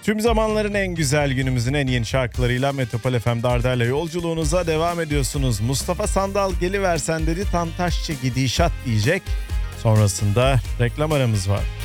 Tüm zamanların en güzel, günümüzün en yeni şarkılarıyla Metropol FM Darder'le yolculuğunuza devam ediyorsunuz. Mustafa Sandal geliversen dedi, Tantaşçı gidişat diyecek. Sonrasında reklam aramız var.